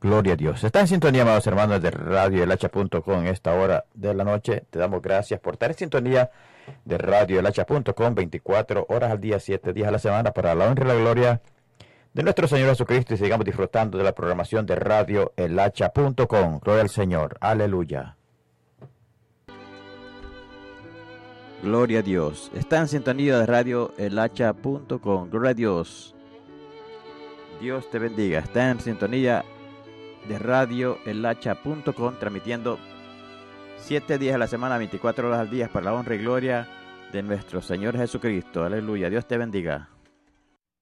Gloria a Dios. Está en sintonía, amados hermanos de radioelhacha.com en esta hora de la noche. Te damos gracias por estar en sintonía de radioelhacha.com 24 horas al día, 7 días a la semana, para la honra y la gloria de nuestro Señor Jesucristo, y sigamos disfrutando de la programación de radioelhacha.com. Gloria al Señor. Aleluya. Gloria a Dios. Está en sintonía de radioelhacha.com. Gloria a Dios. Dios te bendiga. Está en sintonía de radioelhacha.com, transmitiendo 7 días a la semana, 24 horas al día, para la honra y gloria de nuestro Señor Jesucristo. Aleluya. Dios te bendiga.